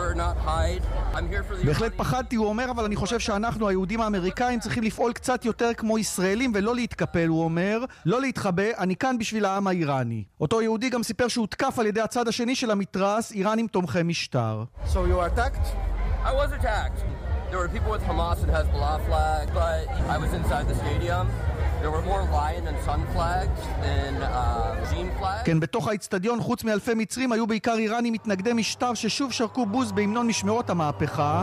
not hide. I'm here for the בהחלט פחדתי, הוא אומר, אבל אני חושב שאנחנו, היהודים האמריקאים, צריכים לפעול קצת יותר כמו ישראלים ולא להתקפל, הוא אומר, לא להתחבא, אני כאן בשביל העם האיראני. אותו יהודי גם סיפר שהוא הותקף על ידי הצד השני של המתרס, איראנים תומכי משטר. So you were attacked? I was attacked. There were people with Hamas and Hezbollah flags, but I was inside the stadium. There were more lion and sun flags than regime flags. כן, בתוך האצטדיון, חוץ מאלפי מצרים, היו בעיקר איראנים מתנגדי משטר ששוב שרקו בוז בהמנון משמרות המהפכה.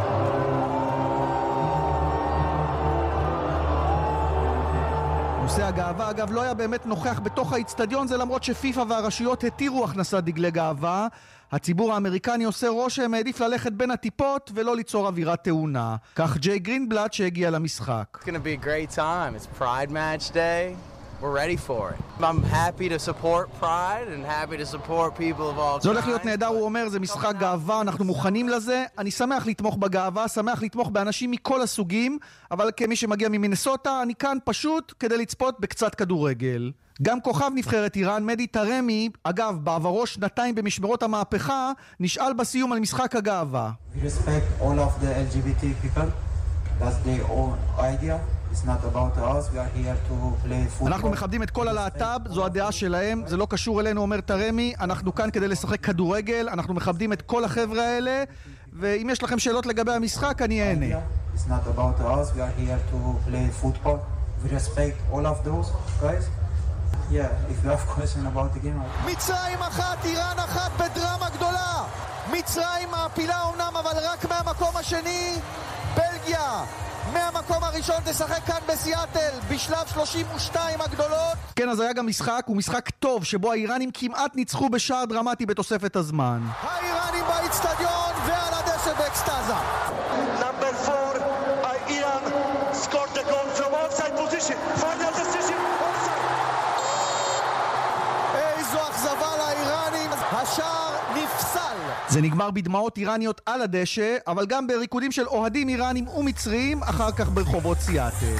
נושא הגאווה, אגב, לא היה באמת נוכח בתוך האצטדיון, זה למרות שפיפה והרשויות התירו הכנסת דגלי גאווה. הציבור האמריקני עושה רושם, העדיף ללכת בין הטיפות ולא ליצור אווירת תאונה. כך ג'יי גרינבלט שהגיע למשחק. It's going to be a great time. It's Pride Match Day. We're ready for it. I'm happy to support Pride and happy to support people of all kinds. זה הולך להיות נהדר, הוא אומר, זה משחק גאווה, אנחנו מוכנים לזה. אני שמח לתמוך בגאווה, שמח לתמוך באנשים מכל הסוגים, אבל כמי שמגיע ממינסוטה, אני כאן פשוט כדי לצפות בקצת כדורגל. גם כוכב נבחרת איראן, מדי טרמי, אגב, בעברו שנתיים במשמרות המהפכה, נשאל בסיום על משחק הגאווה. We respect all of the LGBT people. That's their own idea. It's not about us. We are here to play football. אנחנו מכבדים את כל הלהט"ב, זו הדעה שלהם, זה לא קשור אלינו, אומר טרמי, אנחנו כאן כדי לשחק כדורגל, אנחנו מכבדים את כל החבר'ה האלה, ואם יש לכם שאלות לגבי המשחק, אני אענה. It's not about us. We are here to play football. We respect all of those guys. Yeah, if you have question about the game. מצרים אחת, איראן אחת בדרמה גדולה. מצרים מעפילה אומנם, אבל רק מהמקום השני. בלגיה מהמקום הראשון תשחק כאן בסיאטל בשלב 32 הגדולות. כן, אז היה גם משחק, הוא משחק טוב, שבו האיראנים כמעט ניצחו בשער דרמטי בתוספת הזמן. האיראנים באצטדיון ועל הדשא באקסטאזה. Number 4, Iran scored the goal from outside position. Final decision, outside. איזו אכזבה לאיראנים, השער נפסל. זה נגמר בדמעות איראניות על הדשא, אבל גם בריקודים של אוהדים איראנים ומצרים, אחר כך ברחובות סיאטל.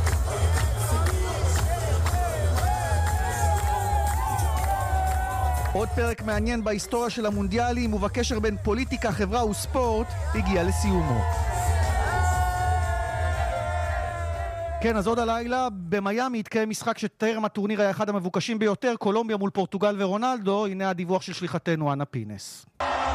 עוד פרק מעניין בהיסטוריה של המונדיאלים ובקשר בין פוליטיקה, חברה וספורט הגיע לסיומו. כן, אז עוד הלילה במיימי התקיים משחק שטרם הטורניר היה אחד המבוקשים ביותר, קולומביה מול פורטוגל ורונלדו. הנה הדיווח של שליחתנו אנה פינס.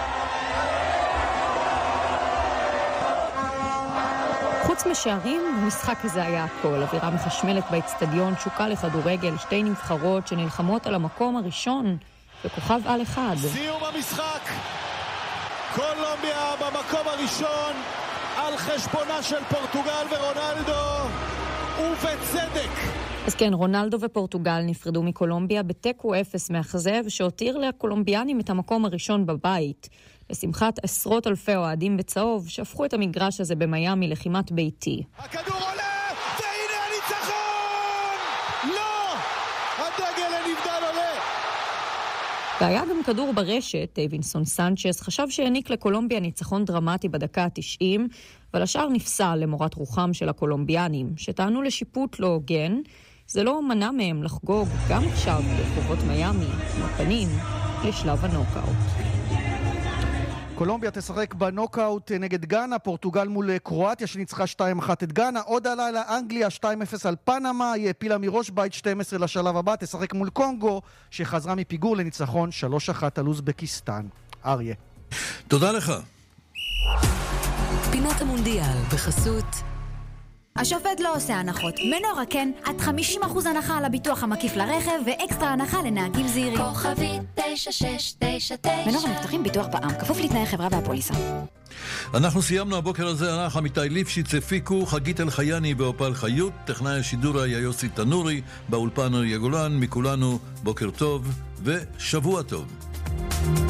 חוץ משערים, המשחק הזה היה הכל. אווירה מחשמלת באצטדיון, שוקה לכדורגל, שתי נבחרות שנלחמות על המקום הראשון וכוכב על אחד. סיום המשחק, קולומביה במקום הראשון על חשבונה של פורטוגל ורונלדו, ובצדק. אז כן, רונלדו ופורטוגל נפרדו מקולומביה בתיקו 0 מאכזב, שהותיר לקולומביאנים את המקום הראשון בבית. לשמחת עשרות אלפי אוהדים בצהוב, שהפכו את המגרש הזה במיימי לכמעט ביתי. הכדור עולה, והנה הניצחון! לא! הדגל הנבדל עולה! והיה גם כדור ברשת. דייווינסון סנצ'ס חשב שהעניק לקולומביה ניצחון דרמטי בדקה ה-90, אבל השאר נפסל למורת רוחם של הקולומביאנים, שטענו לשיפוט לא הוגן. זה לא מנע מהם לחגוג גם עכשיו ברחובות מיימי, מפנים לשלב הנוקאוט. קולומביה תשחק בנוקאוט נגד גאנה, פורטוגל מול קרואטיה שניצחה 2-1 את גאנה, עוד הלילה אנגליה 2-0 על פנמה, היא הפילה מראש בית 12 לשלב הבא, תשחק מול קונגו שחזרה מפיגור לניצחון 3-1 על אוזבקיסטן. אריה. תודה לך. פינת המונדיאל בחסות השופט לא עושה הנחות. מנורה כן, עד 50% הנחה על הביטוח המקיף לרכב ואקסטרה הנחה לנהגים זהירים. כוכבית 9699. מנורה מבטחים ביטוח בע"מ, כפוף לתנאי חברה והפוליסה. אנחנו סיימנו הבוקר הזה, ערך עמיתי ליפשיץ, הפיקו חגית אלחייני ואופל חיות, טכנאי השידור היה יוסי תנורי, באולפן אריה גולן, מכולנו בוקר טוב ושבוע טוב.